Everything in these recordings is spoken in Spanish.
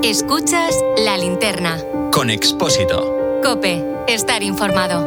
Escuchas La Linterna. Con Expósito. COPE. Estar informado.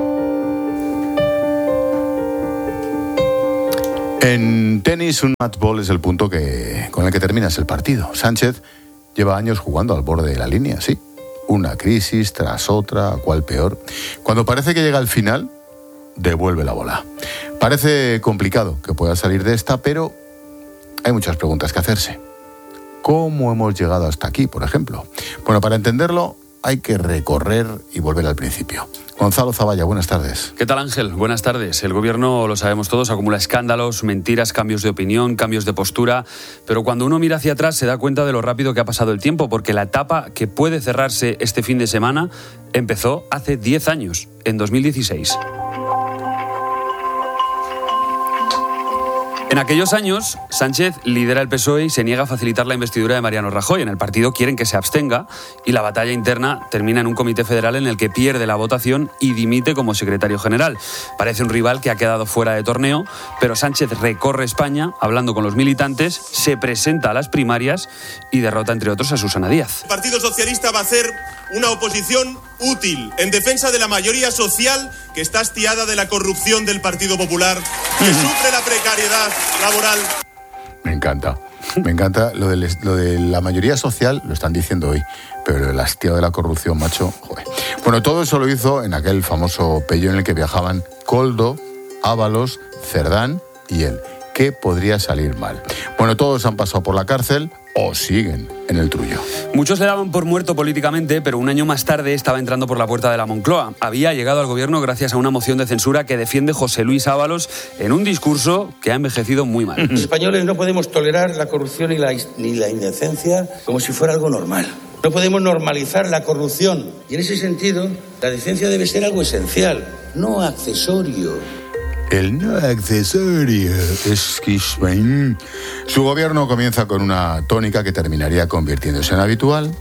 En tenis, un match ball es el punto con el que terminas el partido. Sánchez lleva años jugando al borde de la línea, sí. Una crisis tras otra, cuál peor. Cuando parece que llega al final, devuelve la bola. Parece complicado que pueda salir de esta, pero hay muchas preguntas que hacerse. ¿Cómo hemos llegado hasta aquí, por ejemplo? Bueno, para entenderlo hay que recorrer y volver al principio. Gonzalo Zavalla, buenas tardes. ¿Qué tal, Ángel? Buenas tardes. El gobierno, lo sabemos todos, acumula escándalos, mentiras, cambios de opinión, cambios de postura, pero cuando uno mira hacia atrás se da cuenta de lo rápido que ha pasado el tiempo, porque la etapa que puede cerrarse este fin de semana empezó hace 10 años, en 2016. En aquellos años, Sánchez lidera el PSOE y se niega a facilitar la investidura de Mariano Rajoy. En el partido quieren que se abstenga y la batalla interna termina en un comité federal en el que pierde la votación y dimite como secretario general. Parece un rival que ha quedado fuera de torneo, pero Sánchez recorre España hablando con los militantes, se presenta a las primarias y derrota, entre otros, a Susana Díaz. El Partido Socialista va a hacer una oposición útil en defensa de la mayoría social que está hastiada de la corrupción del Partido Popular, que sufre la precariedad laboral. Me encanta lo de la mayoría social, lo están diciendo hoy, pero el hastío de la corrupción, macho, joder. Bueno, todo eso lo hizo en aquel famoso pello en el que viajaban Koldo, Ábalos, Cerdán y él. ¿Qué podría salir mal? Bueno, todos han pasado por la cárcel o siguen en el trullo. Muchos le daban por muerto políticamente, pero un año más tarde estaba entrando por la puerta de la Moncloa. Había llegado al gobierno gracias a una moción de censura que defiende José Luis Ábalos en un discurso que ha envejecido muy mal. Los españoles no podemos tolerar la corrupción ni la indecencia como si fuera algo normal. No podemos normalizar la corrupción. Y en ese sentido, la decencia debe ser algo esencial, no accesorio. El no accesorio es que su gobierno comienza con una tónica que terminaría convirtiéndose en habitual.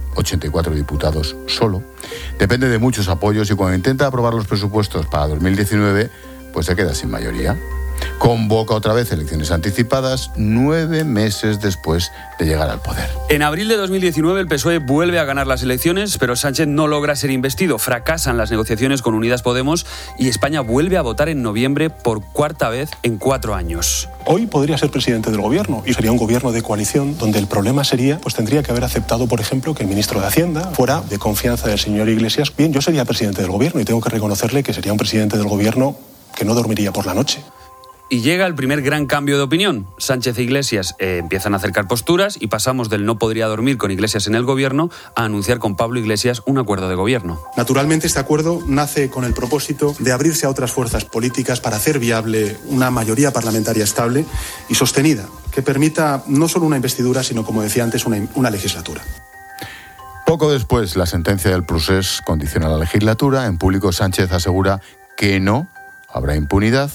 84 diputados solo. Depende de muchos apoyos y cuando intenta aprobar los presupuestos para 2019, pues se queda sin mayoría. Convoca otra vez elecciones anticipadas 9 meses después de llegar al poder. En abril de 2019 el PSOE vuelve a ganar las elecciones, pero Sánchez no logra ser investido. Fracasan las negociaciones con Unidas Podemos y España vuelve a votar en noviembre por cuarta vez en 4 años. Hoy podría ser presidente del gobierno y sería un gobierno de coalición donde el problema sería, pues tendría que haber aceptado, por ejemplo, que el ministro de Hacienda fuera de confianza del señor Iglesias. Bien, yo sería presidente del gobierno y tengo que reconocerle que sería un presidente del gobierno que no dormiría por la noche. Y llega el primer gran cambio de opinión. Sánchez e Iglesias empiezan a acercar posturas y pasamos del no podría dormir con Iglesias en el gobierno a anunciar con Pablo Iglesias un acuerdo de gobierno. Naturalmente este acuerdo nace con el propósito de abrirse a otras fuerzas políticas para hacer viable una mayoría parlamentaria estable y sostenida, que permita no solo una investidura, sino, como decía antes, una legislatura. Poco después, la sentencia del procés condiciona la legislatura. En público, Sánchez asegura que no habrá impunidad,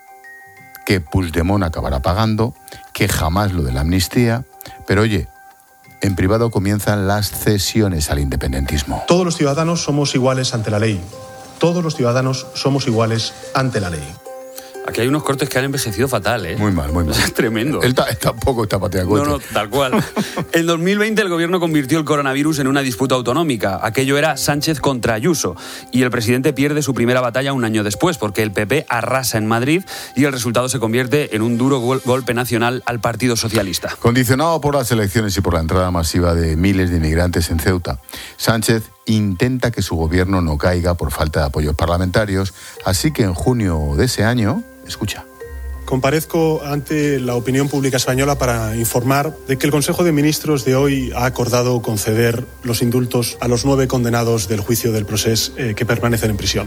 que Puigdemont acabará pagando, que jamás lo de la amnistía. Pero oye, en privado comienzan las cesiones al independentismo. Todos los ciudadanos somos iguales ante la ley. Todos los ciudadanos somos iguales ante la ley. Aquí hay unos cortes que han envejecido fatal, ¿eh? Muy mal, muy mal. Es tremendo. Él tampoco está pateando. No, tal cual. En 2020 el gobierno convirtió el coronavirus en una disputa autonómica. Aquello era Sánchez contra Ayuso. Y el presidente pierde su primera batalla un año después, porque el PP arrasa en Madrid y el resultado se convierte en un duro golpe nacional al Partido Socialista. Condicionado por las elecciones y por la entrada masiva de miles de inmigrantes en Ceuta, Sánchez intenta que su gobierno no caiga por falta de apoyos parlamentarios, así que en junio de ese año, escucha. Comparezco ante la opinión pública española para informar de que el Consejo de Ministros de hoy ha acordado conceder los indultos a los 9 condenados del juicio del procés que permanecen en prisión.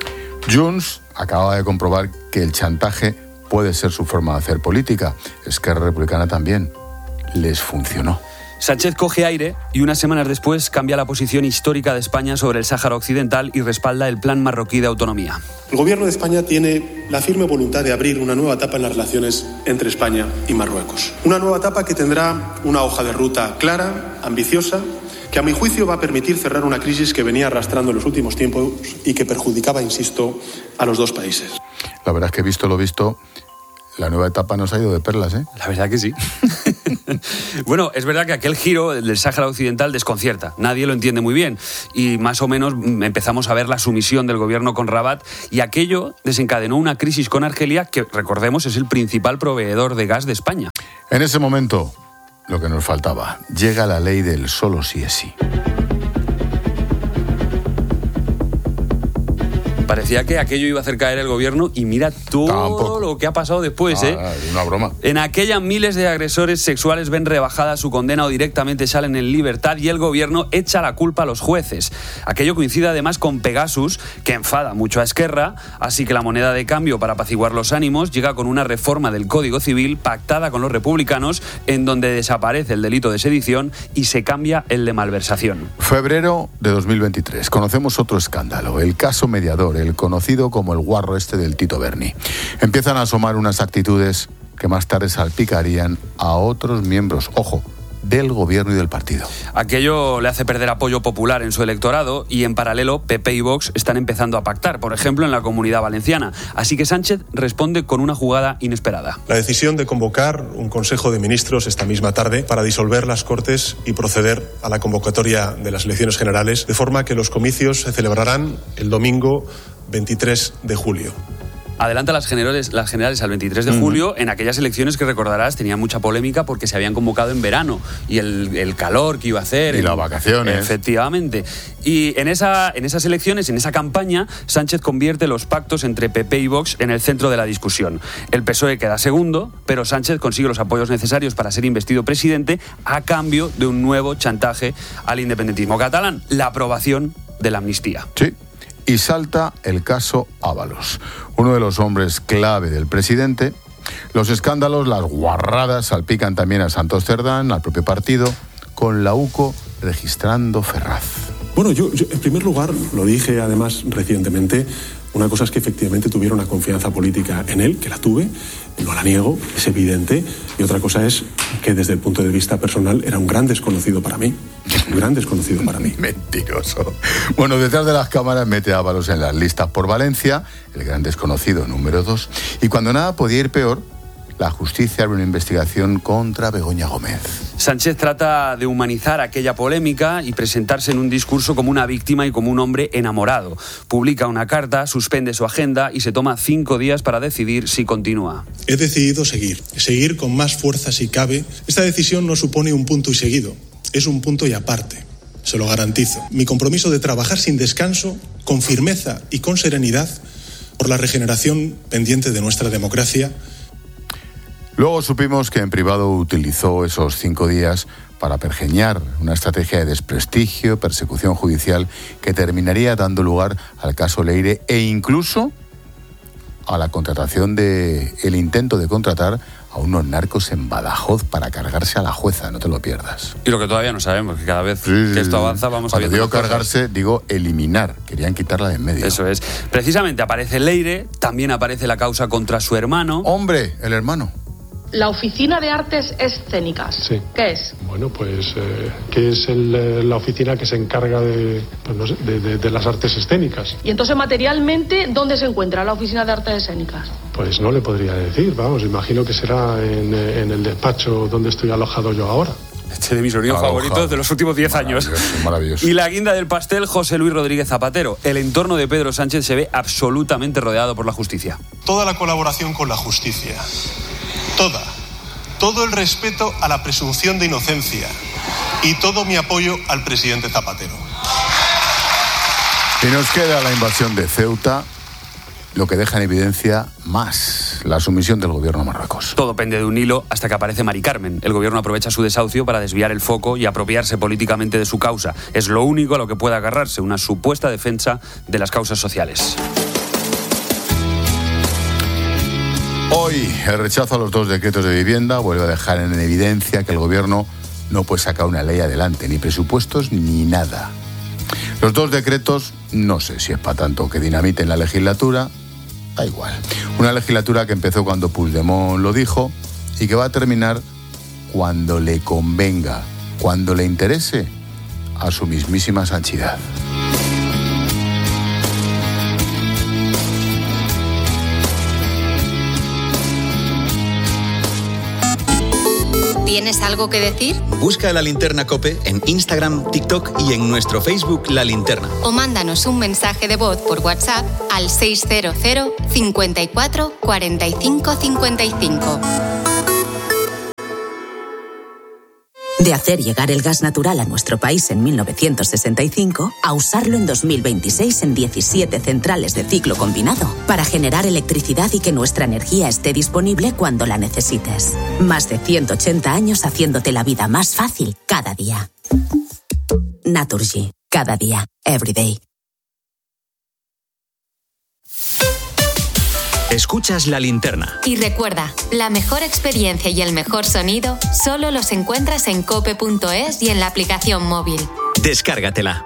Junts acaba de comprobar que el chantaje puede ser su forma de hacer política. Esquerra Republicana también. Les funcionó. Sánchez coge aire y unas semanas después cambia la posición histórica de España sobre el Sáhara Occidental y respalda el plan marroquí de autonomía. El Gobierno de España tiene la firme voluntad de abrir una nueva etapa en las relaciones entre España y Marruecos. Una nueva etapa que tendrá una hoja de ruta clara, ambiciosa, que a mi juicio va a permitir cerrar una crisis que venía arrastrando en los últimos tiempos y que perjudicaba, insisto, a los dos países. La verdad es que visto lo visto, la nueva etapa nos ha ido de perlas, ¿eh? La verdad que sí. Bueno, es verdad que aquel giro del Sáhara Occidental desconcierta. Nadie lo entiende muy bien. Y más o menos empezamos a ver la sumisión del gobierno con Rabat. Y aquello desencadenó una crisis con Argelia, que, recordemos, es el principal proveedor de gas de España. En ese momento, lo que nos faltaba, llega la ley del solo sí es sí. Parecía que aquello iba a hacer caer el gobierno y mira todo lo que ha pasado después, ¿eh? Una broma. En aquella miles de agresores sexuales ven rebajada su condena o directamente salen en libertad y el gobierno echa la culpa a los jueces. Aquello coincide además con Pegasus, que enfada mucho a Esquerra, así que la moneda de cambio para apaciguar los ánimos llega con una reforma del Código Civil pactada con los republicanos en donde desaparece el delito de sedición y se cambia el de malversación. Febrero de 2023. Conocemos otro escándalo, el caso Mediador, el conocido como el guarro del Tito Berni. Empiezan a asomar unas actitudes que más tarde salpicarían a otros miembros, ojo, del gobierno y del partido. Aquello le hace perder apoyo popular en su electorado y en paralelo PP y Vox están empezando a pactar, por ejemplo en la Comunidad Valenciana. Así que Sánchez responde con una jugada inesperada. La decisión de convocar un Consejo de Ministros esta misma tarde para disolver las Cortes y proceder a la convocatoria de las elecciones generales, de forma que los comicios se celebrarán el domingo 23 de julio. Adelanta las generales al 23 de julio, en aquellas elecciones que recordarás tenían mucha polémica porque se habían convocado en verano y el calor que iba a hacer. Y las vacaciones. Efectivamente. Y en esas elecciones, en esa campaña, Sánchez convierte los pactos entre PP y Vox en el centro de la discusión. El PSOE queda segundo, pero Sánchez consigue los apoyos necesarios para ser investido presidente a cambio de un nuevo chantaje al independentismo catalán, la aprobación de la amnistía. Sí. Y salta el caso Ábalos, uno de los hombres clave del presidente. Los escándalos, las guarradas salpican también a Santos Cerdán, al propio partido, con la UCO registrando Ferraz. Bueno, yo en primer lugar, lo dije además recientemente, una cosa es que efectivamente tuviera una confianza política en él, que la tuve, no la niego, es evidente, y otra cosa es que desde el punto de vista personal era un gran desconocido para mí. Un gran desconocido para mí. Mentiroso. Bueno, detrás de las cámaras mete a Ábalos en las listas por Valencia, el gran desconocido número 2, y cuando nada podía ir peor, la justicia abre una investigación contra Begoña Gómez. Sánchez trata de humanizar aquella polémica y presentarse en un discurso como una víctima y como un hombre enamorado. Publica una carta, suspende su agenda y se toma 5 días para decidir si continúa. He decidido seguir con más fuerza si cabe. Esta decisión no supone un punto y seguido, es un punto y aparte. Se lo garantizo. Mi compromiso de trabajar sin descanso, con firmeza y con serenidad, por la regeneración pendiente de nuestra democracia. Luego supimos que en privado utilizó esos 5 días para pergeñar una estrategia de desprestigio, persecución judicial, que terminaría dando lugar al caso Leire e incluso a la contratación el intento de contratar a unos narcos en Badajoz para cargarse a la jueza, no te lo pierdas. Y lo que todavía no sabemos, que cada vez que esto avanza vamos a ver. Cuando digo cargarse, digo eliminar, querían quitarla de en medio. Eso es. Precisamente aparece Leire, también aparece la causa contra su hermano. ¡Hombre, el hermano! La Oficina de Artes Escénicas. Sí. ¿Qué es? Bueno, pues que es la oficina que se encarga de las artes escénicas. Y entonces, materialmente, ¿dónde se encuentra la Oficina de Artes Escénicas? Pues no le podría decir, vamos, imagino que será en el despacho donde estoy alojado yo ahora. Este de mis sonidos favoritos de los últimos 10 años. Maravilloso. Y la guinda del pastel, José Luis Rodríguez Zapatero. El entorno de Pedro Sánchez se ve absolutamente rodeado por la justicia. Toda la colaboración con la justicia. Todo el respeto a la presunción de inocencia y todo mi apoyo al presidente Zapatero. Y nos queda la invasión de Ceuta, lo que deja en evidencia más la sumisión del gobierno a Marruecos. Todo pende de un hilo hasta que aparece Mari Carmen. El gobierno aprovecha su desahucio para desviar el foco y apropiarse políticamente de su causa. Es lo único a lo que puede agarrarse, una supuesta defensa de las causas sociales. Hoy, el rechazo a los 2 decretos de vivienda vuelve a dejar en evidencia que el gobierno no puede sacar una ley adelante, ni presupuestos ni nada. Los 2 decretos, no sé si es para tanto que dinamiten la legislatura, da igual. Una legislatura que empezó cuando Puigdemont lo dijo y que va a terminar cuando le convenga, cuando le interese a su mismísima santidad. ¿Tienes ¿Tienes algo que decir? Busca La Linterna COPE en Instagram, TikTok y en nuestro Facebook La Linterna. O mándanos un mensaje de voz por WhatsApp al 600 54 45 55. De hacer llegar el gas natural a nuestro país en 1965 a usarlo en 2026 en 17 centrales de ciclo combinado para generar electricidad y que nuestra energía esté disponible cuando la necesites. Más de 180 años haciéndote la vida más fácil cada día. Naturgy. Cada día. Every day. Escuchas La Linterna. Y recuerda, la mejor experiencia y el mejor sonido solo los encuentras en cope.es y en la aplicación móvil. Descárgatela.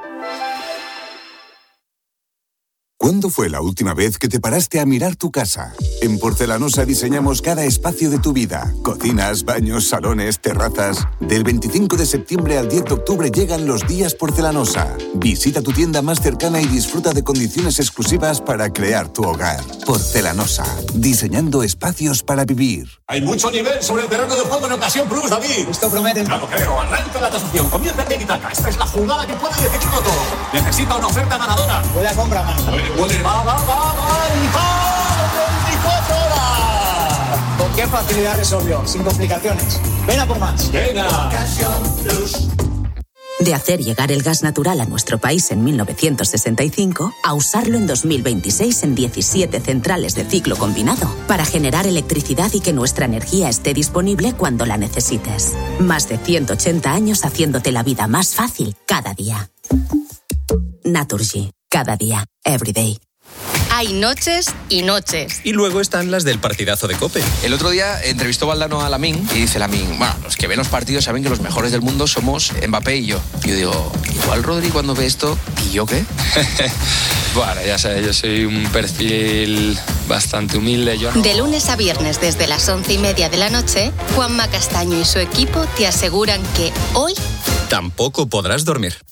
¿Cuándo fue la última vez que te paraste a mirar tu casa? En Porcelanosa diseñamos cada espacio de tu vida. Cocinas, baños, salones, terrazas. Del 25 de septiembre al 10 de octubre llegan los días Porcelanosa. Visita tu tienda más cercana y disfruta de condiciones exclusivas para crear tu hogar. Porcelanosa. Diseñando espacios para vivir. Hay mucho nivel sobre el terreno de juego en Ocasión Plus, David. Esto promete. Claro, creo. Arranca la tasación. Comienza el tiki-taka. Esta es la jugada que puede decidirlo todo. Necesita una oferta ganadora. Puede compra más. Va, 24 horas. ¿Con qué facilidad resolvió? Sin complicaciones. Ven a por más. Venga. Ocasión Plus. De hacer llegar el gas natural a nuestro país en 1965 a usarlo en 2026 en 17 centrales de ciclo combinado para generar electricidad y que nuestra energía esté disponible cuando la necesites. Más de 180 años haciéndote la vida más fácil cada día. Naturgy. Cada día. Every day. Hay noches y noches. Y luego están las del partidazo de COPE. El otro día entrevistó Valdano a Lamine y dice Lamine, bueno, los que ven los partidos saben que los mejores del mundo somos Mbappé y yo. Y yo digo, igual Rodri cuando ve esto, ¿y yo qué? Bueno, ya sabes, yo soy un perfil bastante humilde. De lunes a viernes desde las 11:30 de la noche, Juanma Castaño y su equipo te aseguran que hoy tampoco podrás dormir.